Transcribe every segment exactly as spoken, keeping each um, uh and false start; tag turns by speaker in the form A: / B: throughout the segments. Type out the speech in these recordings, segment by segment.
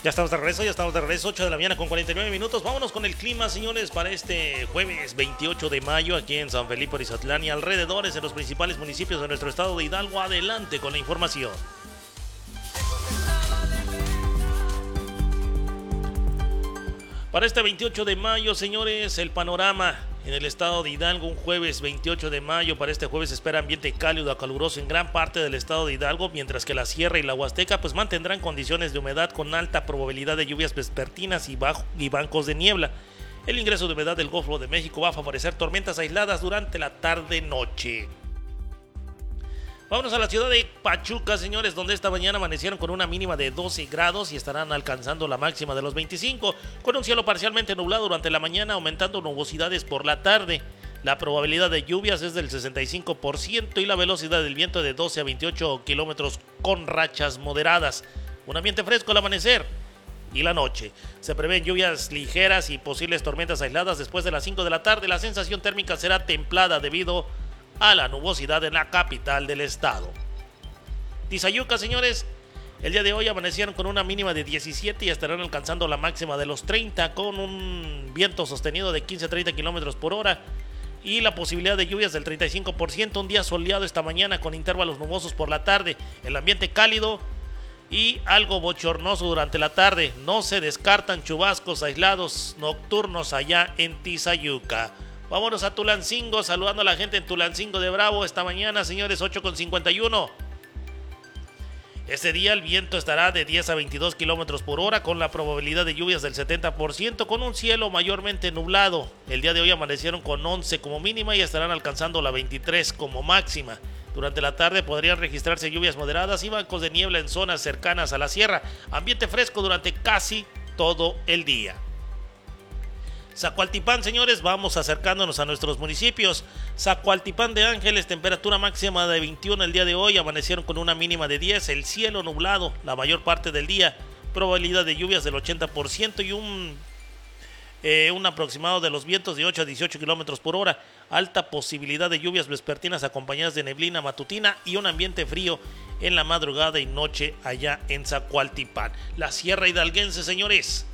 A: Ya estamos de regreso, ya estamos de regreso, ocho de la mañana con cuarenta y nueve minutos. Vámonos con el clima, señores, para este jueves veintiocho de mayo aquí en San Felipe Orizatlán y alrededores en los principales municipios de nuestro estado de Hidalgo. Adelante con la información. Para este veintiocho de mayo, señores, el panorama en el estado de Hidalgo, un jueves veintiocho de mayo. Para este jueves se espera ambiente cálido a caluroso en gran parte del estado de Hidalgo, mientras que la sierra y la Huasteca pues mantendrán condiciones de humedad con alta probabilidad de lluvias vespertinas y, bajo, y bancos de niebla. El ingreso de humedad del Golfo de México va a favorecer tormentas aisladas durante la tarde-noche. Vámonos a la ciudad de Pachuca, señores, donde esta mañana amanecieron con una mínima de doce grados y estarán alcanzando la máxima de los veinticinco, con un cielo parcialmente nublado durante la mañana, aumentando nubosidades por la tarde. La probabilidad de lluvias es del sesenta y cinco por ciento y la velocidad del viento de doce a veintiocho kilómetros con rachas moderadas. Un ambiente fresco al amanecer y la noche. Se prevén lluvias ligeras y posibles tormentas aisladas después de las cinco de la tarde. La sensación térmica será templada debido a la nubosidad en la capital del estado. Tizayuca, señores, el día de hoy amanecieron con una mínima de diecisiete y estarán alcanzando la máxima de los treinta, con un viento sostenido de quince a treinta kilómetros por hora y la posibilidad de lluvias del treinta y cinco por ciento. Un día soleado esta mañana con intervalos nubosos por la tarde, el ambiente cálido y algo bochornoso durante la tarde. No se descartan chubascos aislados nocturnos allá en Tizayuca. Vámonos a Tulancingo, saludando a la gente en Tulancingo de Bravo esta mañana, señores, ocho con cincuenta y uno. Este día el viento estará de diez a veintidós kilómetros por hora, con la probabilidad de lluvias del setenta por ciento, con un cielo mayormente nublado. El día de hoy amanecieron con once como mínima y estarán alcanzando la veintitrés como máxima. Durante la tarde podrían registrarse lluvias moderadas y bancos de niebla en zonas cercanas a la sierra. Ambiente fresco durante casi todo el día. Zacualtipán, señores, vamos acercándonos a nuestros municipios. Zacualtipán de Ángeles, temperatura máxima de veintiuno el día de hoy, amanecieron con una mínima de diez, el cielo nublado la mayor parte del día, probabilidad de lluvias del ochenta por ciento y un, eh, un aproximado de los vientos de ocho a dieciocho kilómetros por hora, alta posibilidad de lluvias vespertinas acompañadas de neblina matutina y un ambiente frío en la madrugada y noche allá en Zacualtipán. La sierra hidalguense, señores.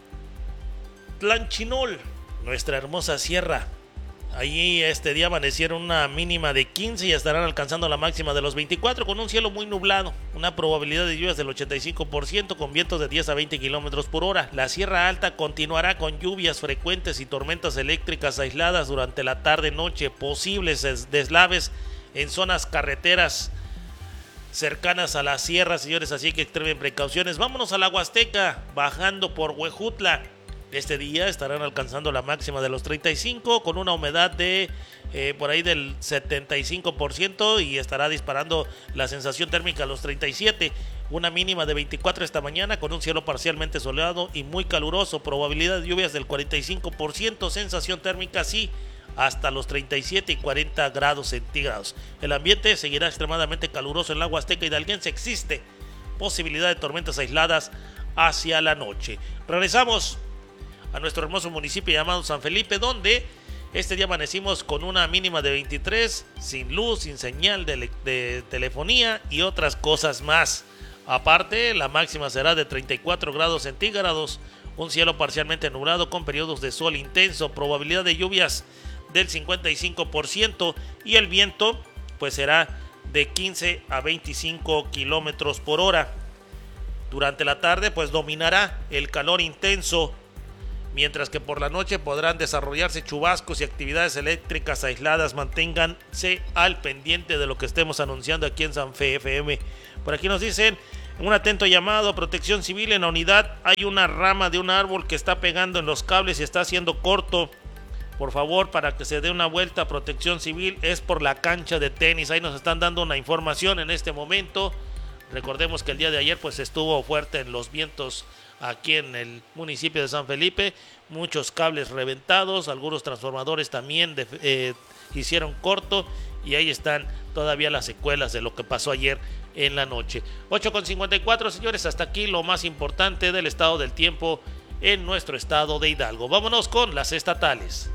A: Tlanchinol, nuestra hermosa sierra. Allí este día amanecieron una mínima de quince y estarán alcanzando la máxima de los veinticuatro, con un cielo muy nublado, una probabilidad de lluvias del ochenta y cinco por ciento con vientos de diez a veinte kilómetros por hora. La Sierra Alta continuará con lluvias frecuentes y tormentas eléctricas aisladas durante la tarde-noche, posibles deslaves en zonas carreteras cercanas a la sierra, señores, así que extremen precauciones. Vámonos a la Huasteca, bajando por Huejutla. Este día estarán alcanzando la máxima de los treinta y cinco, con una humedad de eh, por ahí del setenta y cinco por ciento, y estará disparando la sensación térmica a los treinta y siete. Una mínima de veinticuatro esta mañana, con un cielo parcialmente soleado y muy caluroso, probabilidad de lluvias del cuarenta y cinco por ciento, sensación térmica sí hasta los treinta y siete y cuarenta grados centígrados. El ambiente seguirá extremadamente caluroso en la Huasteca hidalguense. Existe posibilidad de tormentas aisladas hacia la noche. Regresamos a nuestro hermoso municipio llamado San Felipe, donde este día amanecimos con una mínima de veintitrés, sin luz, sin señal de, de telefonía y otras cosas más. Aparte, la máxima será de treinta y cuatro grados centígrados, un cielo parcialmente nublado con periodos de sol intenso, probabilidad de lluvias del cincuenta y cinco por ciento y el viento pues será de quince a veinticinco kilómetros por hora. Durante la tarde pues dominará el calor intenso, mientras que por la noche podrán desarrollarse chubascos y actividades eléctricas aisladas. Manténganse al pendiente de lo que estemos anunciando aquí en San Fe F M. Por aquí nos dicen: un atento llamado a Protección Civil. En la unidad hay una rama de un árbol que está pegando en los cables y está haciendo corto. Por favor, para que se dé una vuelta a Protección Civil. Es por la cancha de tenis. Ahí nos están dando una información en este momento. Recordemos que el día de ayer pues estuvo fuerte en los vientos aquí en el municipio de San Felipe. Muchos cables reventados, algunos transformadores también de, eh, hicieron corto, y ahí están todavía las secuelas de lo que pasó ayer en la noche. ocho con cincuenta y cuatro, señores, hasta aquí lo más importante del estado del tiempo en nuestro estado de Hidalgo. Vámonos con las estatales.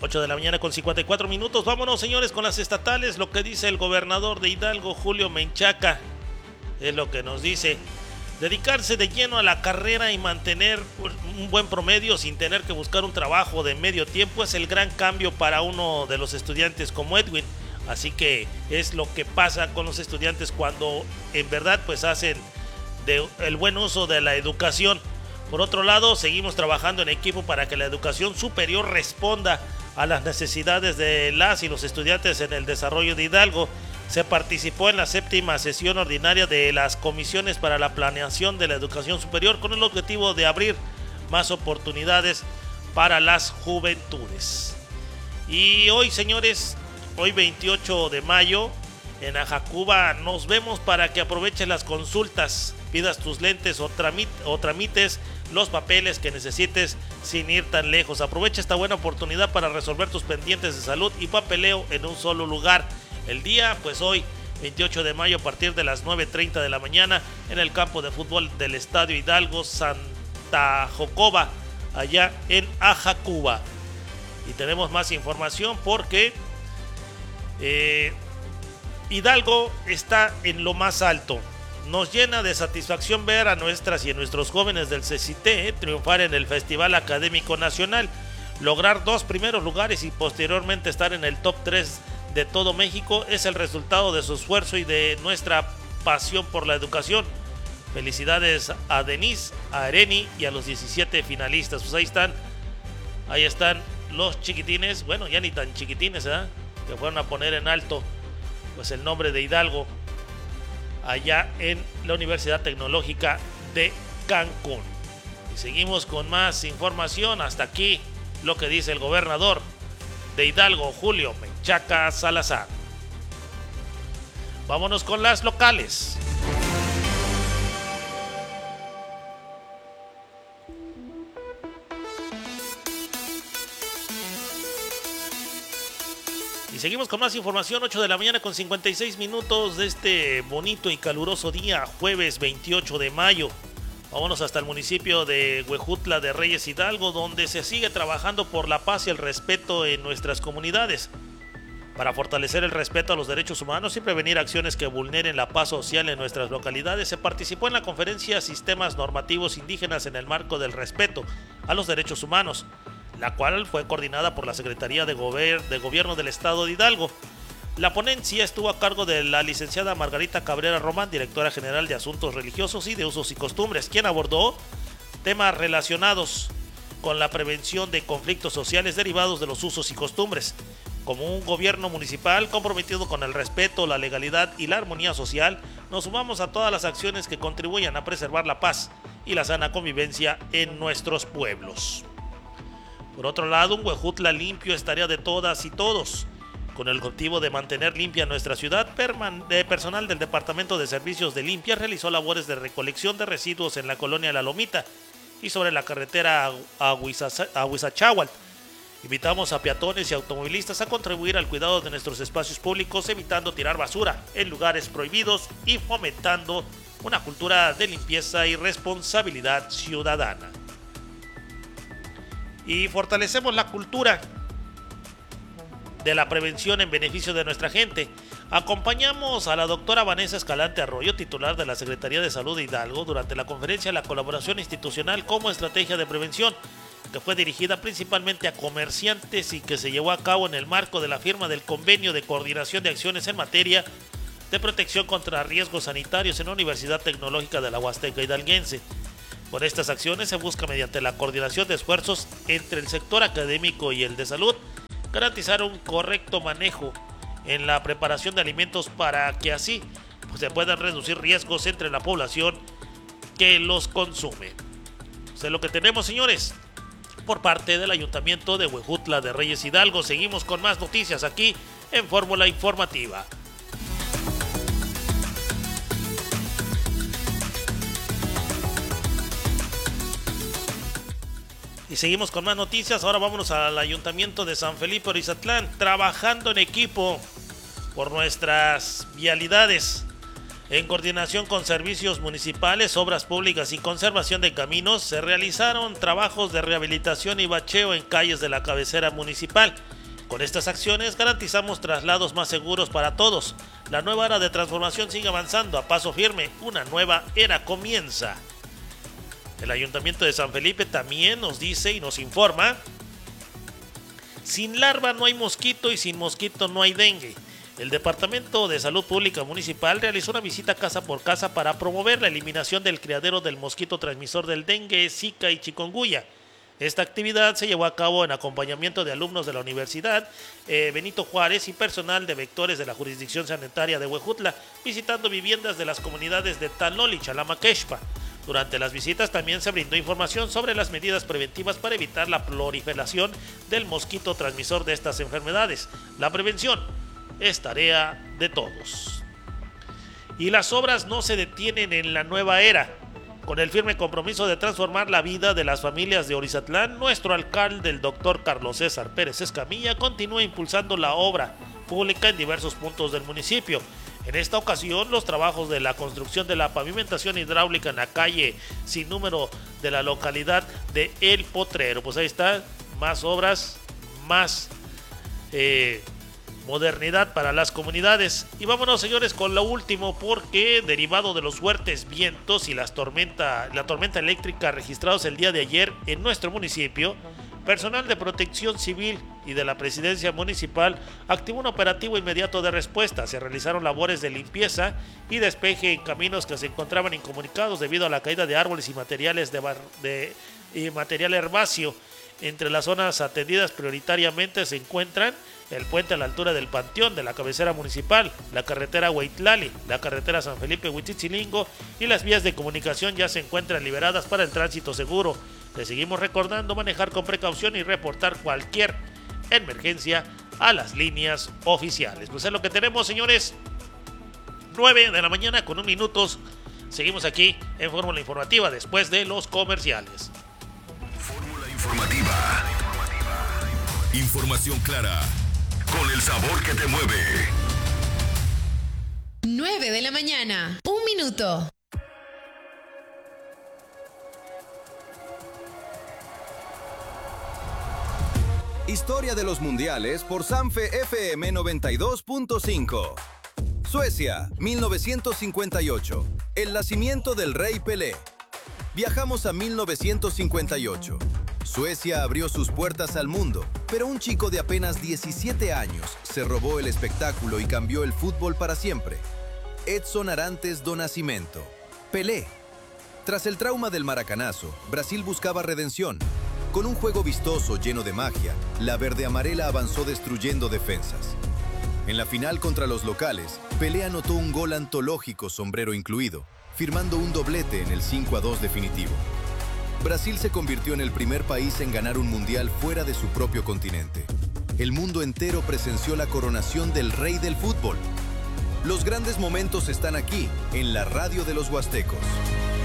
A: ocho de la mañana con cincuenta y cuatro minutos. Vámonos, señores, con las estatales. Lo que dice el gobernador de Hidalgo, Julio Menchaca, es lo que nos dice. Dedicarse de lleno a la carrera y mantener un buen promedio sin tener que buscar un trabajo de medio tiempo es el gran cambio para uno de los estudiantes como Edwin. Así que es lo que pasa con los estudiantes cuando en verdad pues hacen de el buen uso de la educación. Por otro lado, seguimos trabajando en equipo para que la educación superior responda a las necesidades de las y los estudiantes en el desarrollo de Hidalgo. Se participó en la séptima sesión ordinaria de las comisiones para la planeación de la educación superior con el objetivo de abrir más oportunidades para las juventudes. Y hoy, señores, hoy veintiocho de mayo, en Ajacuba nos vemos para que aproveches las consultas, pidas tus lentes o, tramit o tramites los papeles que necesites sin ir tan lejos. Aprovecha esta buena oportunidad para resolver tus pendientes de salud y papeleo en un solo lugar. El día, pues hoy, veintiocho de mayo, a partir de las nueve treinta de la mañana, en el campo de fútbol del Estadio Hidalgo Santa Jocoba, allá en Ajacuba. Y tenemos más información porque eh, Hidalgo está en lo más alto. Nos llena de satisfacción ver a nuestras y a nuestros jóvenes del C C T eh, triunfar en el Festival Académico Nacional, lograr dos primeros lugares y posteriormente estar en el top tres de todo México. Es el resultado de su esfuerzo y de nuestra pasión por la educación. Felicidades a Denise, a Areni y a los diecisiete finalistas. Pues ahí están, ahí están los chiquitines, bueno, ya ni tan chiquitines, ¿eh? que fueron a poner en alto pues el nombre de Hidalgo allá en la Universidad Tecnológica de Cancún. Y seguimos con más información. Hasta aquí lo que dice el gobernador de Hidalgo, Julio Menchaca Salazar. Vámonos con las locales. Y seguimos con más información, ocho de la mañana con cincuenta y seis minutos de este bonito y caluroso día, jueves veintiocho de mayo. Vámonos hasta el municipio de Huejutla de Reyes Hidalgo, donde se sigue trabajando por la paz y el respeto en nuestras comunidades. Para fortalecer el respeto a los derechos humanos y prevenir acciones que vulneren la paz social en nuestras localidades, se participó en la conferencia Sistemas Normativos Indígenas en el marco del respeto a los derechos humanos, la cual fue coordinada por la Secretaría de, Gober- de Gobierno del Estado de Hidalgo. La ponencia estuvo a cargo de la licenciada Margarita Cabrera Román, directora general de Asuntos Religiosos y de Usos y Costumbres, quien abordó temas relacionados con la prevención de conflictos sociales derivados de los usos y costumbres. Como un gobierno municipal comprometido con el respeto, la legalidad y la armonía social, nos sumamos a todas las acciones que contribuyan a preservar la paz y la sana convivencia en nuestros pueblos. Por otro lado, un Huejutla limpio es tarea de todas y todos. Con el objetivo de mantener limpia nuestra ciudad, el personal del Departamento de Servicios de Limpia realizó labores de recolección de residuos en la colonia La Lomita y sobre la carretera a Huizachahual. Invitamos a peatones y automovilistas a contribuir al cuidado de nuestros espacios públicos, evitando tirar basura en lugares prohibidos y fomentando una cultura de limpieza y responsabilidad ciudadana. Y fortalecemos la cultura de la prevención en beneficio de nuestra gente. Acompañamos a la doctora Vanessa Escalante Arroyo, titular de la Secretaría de Salud de Hidalgo, durante la conferencia La Colaboración Institucional como Estrategia de Prevención, que fue dirigida principalmente a comerciantes y que se llevó a cabo en el marco de la firma del Convenio de Coordinación de Acciones en Materia de Protección contra Riesgos Sanitarios en la Universidad Tecnológica de la Huasteca Hidalguense. Con estas acciones se busca, mediante la coordinación de esfuerzos entre el sector académico y el de salud, garantizar un correcto manejo en la preparación de alimentos para que así pues, se puedan reducir riesgos entre la población que los consume. Eso es lo que tenemos, señores, por parte del Ayuntamiento de Huejutla de Reyes Hidalgo. Seguimos con más noticias aquí en Fórmula Informativa. Y seguimos con más noticias. Ahora vámonos al Ayuntamiento de San Felipe Orizatlán, trabajando en equipo por nuestras vialidades. En coordinación con servicios municipales, obras públicas y conservación de caminos, se realizaron trabajos de rehabilitación y bacheo en calles de la cabecera municipal. Con estas acciones garantizamos traslados más seguros para todos. La nueva era de transformación sigue avanzando a paso firme. Una nueva era comienza. El Ayuntamiento de San Felipe también nos dice y nos informa: sin larva no hay mosquito y sin mosquito no hay dengue. El Departamento de Salud Pública Municipal realizó una visita casa por casa para promover la eliminación del criadero del mosquito transmisor del dengue, zika y chikungunya. Esta actividad se llevó a cabo en acompañamiento de alumnos de la Universidad eh, Benito Juárez y personal de vectores de la jurisdicción sanitaria de Huejutla, visitando viviendas de las comunidades de Tanoli, Chalama-Quexpa. Durante las visitas también se brindó información sobre las medidas preventivas para evitar la proliferación del mosquito transmisor de estas enfermedades. La prevención es tarea de todos. Y las obras no se detienen en la nueva era. Con el firme compromiso de transformar la vida de las familias de Orizatlán, nuestro alcalde, el doctor Carlos César Pérez Escamilla, continúa impulsando la obra pública en diversos puntos del municipio. En esta ocasión, los trabajos de la construcción de la pavimentación hidráulica en la calle sin número de la localidad de El Potrero. Pues ahí está, más obras, más eh, modernidad para las comunidades. Y vámonos, señores, con lo último, porque derivado de los fuertes vientos y las tormenta, la tormenta eléctrica registrados el día de ayer en nuestro municipio, personal de Protección Civil y de la Presidencia Municipal activó un operativo inmediato de respuesta. Se realizaron labores de limpieza y despeje en caminos que se encontraban incomunicados debido a la caída de árboles y materiales de, bar, de y material herbáceo. Entre las zonas atendidas prioritariamente se encuentran el puente a la altura del Panteón de la cabecera municipal, la carretera Huitlali, la carretera San Felipe-Huitzilingo, y las vías de comunicación ya se encuentran liberadas para el tránsito seguro. Les seguimos recordando manejar con precaución y reportar cualquier emergencia a las líneas oficiales. Pues es lo que tenemos, señores. nueve de la mañana con un minuto. Seguimos aquí en Fórmula Informativa después de los comerciales.
B: Fórmula Informativa. Información clara, con el sabor que te mueve.
C: nueve de la mañana, un minuto.
D: Historia de los mundiales por Sanfe F M noventa y dos punto cinco. Suecia, mil novecientos cincuenta y ocho. El nacimiento del rey Pelé. Viajamos a mil novecientos cincuenta y ocho. Suecia abrió sus puertas al mundo, pero un chico de apenas diecisiete años se robó el espectáculo y cambió el fútbol para siempre. Edson Arantes do Nascimento. Pelé. Tras el trauma del maracanazo, Brasil buscaba redención. Con un juego vistoso lleno de magia, la verde-amarela avanzó destruyendo defensas. En la final contra los locales, Pelé anotó un gol antológico, sombrero incluido, firmando un doblete en el cinco a dos definitivo. Brasil se convirtió en el primer país en ganar un mundial fuera de su propio continente. El mundo entero presenció la coronación del rey del fútbol. Los grandes momentos están aquí, en la radio de los huastecos.